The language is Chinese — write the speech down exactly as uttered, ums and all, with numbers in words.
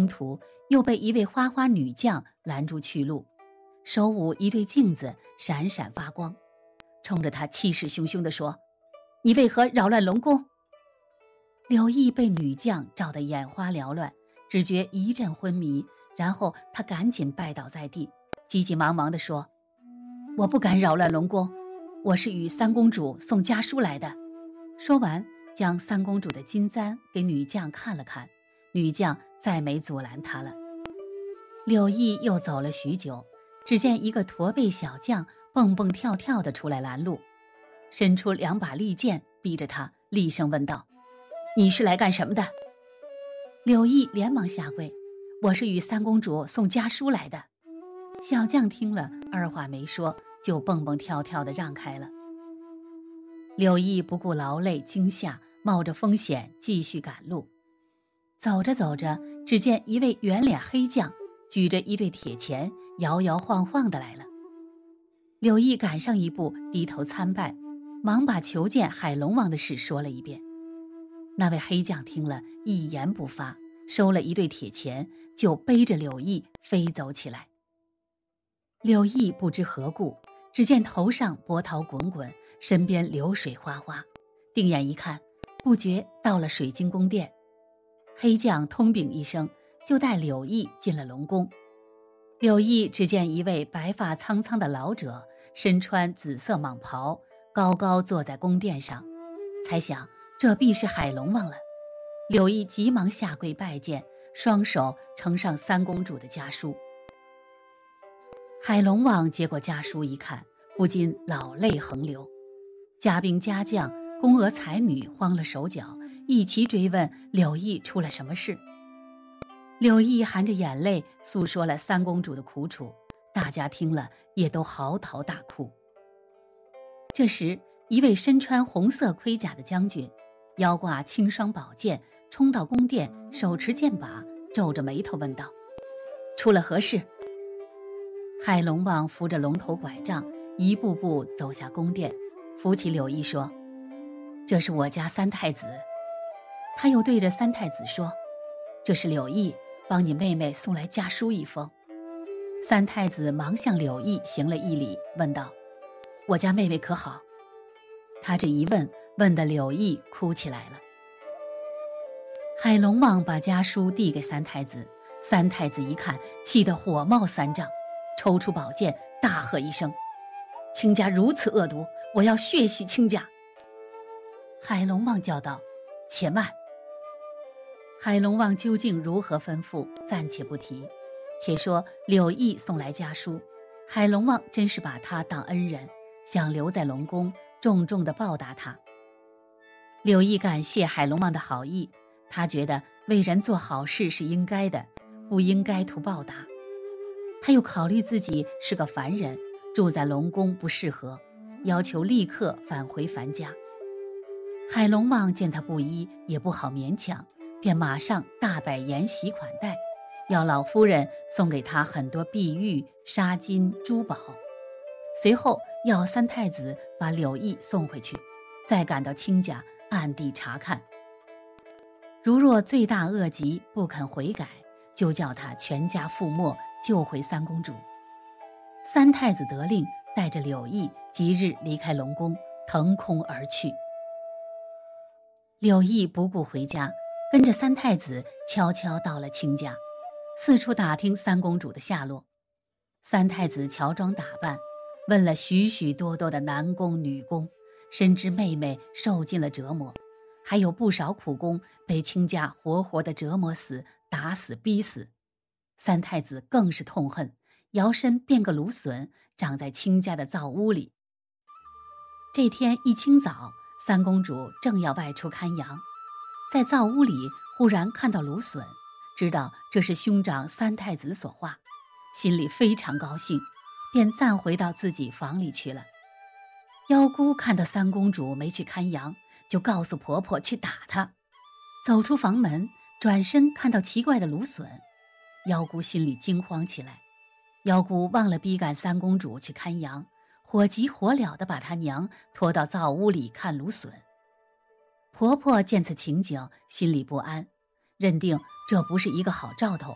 途又被一位花花女将拦住去路，手舞一对镜子闪闪发光，冲着他气势汹汹地说：你为何扰乱龙宫？柳毅被女将照得眼花缭乱，只觉一阵昏迷，然后他赶紧拜倒在地，急急忙忙地说：我不敢扰乱龙宫，我是与三公主送家书来的。说完，将三公主的金簪给女将看了看，女将再没阻拦他了。柳毅又走了许久，只见一个驼背小将蹦蹦跳跳地出来拦路，伸出两把利剑逼着他，厉声问道：你是来干什么的？柳毅连忙下跪：我是与三公主送家书来的。小将听了，二话没说，就蹦蹦跳跳地让开了。柳毅不顾劳累惊吓，冒着风险继续赶路。走着走着，只见一位圆脸黑将举着一对铁钳，摇摇晃晃地来了。柳毅赶上一步，低头参拜，忙把求见海龙王的事说了一遍。那位黑将听了，一言不发，收了一对铁钳，就背着柳毅飞走起来。柳毅不知何故，只见头上波涛滚滚，身边流水哗哗，定眼一看，不觉到了水晶宫殿。黑将通禀一声，就带柳毅进了龙宫。柳毅只见一位白发苍苍的老者，身穿紫色蟒袍，高高坐在宫殿上，猜想这必是海龙王了。柳毅急忙下跪拜见，双手呈上三公主的家书。海龙王接过家书一看，不禁老泪横流。家兵家将、宫娥才女慌了手脚，一齐追问柳毅出了什么事。柳毅含着眼泪诉说了三公主的苦楚，大家听了也都嚎啕大哭。这时，一位身穿红色盔甲的将军，腰挂青双宝剑，冲到宫殿，手持剑把，皱着眉头问道：出了何事？海龙王扶着龙头拐杖，一步步走下宫殿，扶起柳毅说：这是我家三太子。他又对着三太子说：这是柳毅帮你妹妹送来家书一封。三太子忙向柳毅行了一礼，问道：我家妹妹可好？他这一问，问得柳毅哭起来了。海龙王把家书递给三太子，三太子一看，气得火冒三丈，抽出宝剑，大喝一声：亲家如此恶毒，我要血洗亲家！海龙王叫道：且慢！海龙王究竟如何吩咐，暂且不提。且说柳毅送来家书，海龙王真是把他当恩人，想留在龙宫，重重地报答他。柳毅感谢海龙王的好意，他觉得为人做好事是应该的，不应该图报答。他又考虑自己是个凡人，住在龙宫不适合，要求立刻返回樊家。海龙王见他不依，也不好勉强，便马上大摆筵席款待，要老夫人送给他很多碧玉、纱巾、珠宝。随后要三太子把柳毅送回去，再赶到亲家暗地查看。如若罪大恶极不肯悔改，就叫他全家覆没，救回三公主。三太子得令，带着柳毅即日离开龙宫，腾空而去。柳毅不顾回家，跟着三太子悄悄到了亲家，四处打听三公主的下落。三太子乔装打扮，问了许许多多的男工女工，深知妹妹受尽了折磨，还有不少苦工被亲家活活的折磨死、打死、逼死。三太子更是痛恨，摇身变个芦笋，长在亲家的灶屋里。这天一清早，三公主正要外出看羊，在灶屋里忽然看到芦笋，知道这是兄长三太子所画，心里非常高兴，便暂回到自己房里去了。妖姑看到三公主没去看羊，就告诉婆婆去打她。走出房门，转身看到奇怪的芦笋，妖姑心里惊慌起来。妖姑忘了逼赶三公主去看羊，火急火燎地把她娘拖到灶屋里看芦笋。婆婆见此情景，心里不安，认定这不是一个好兆头，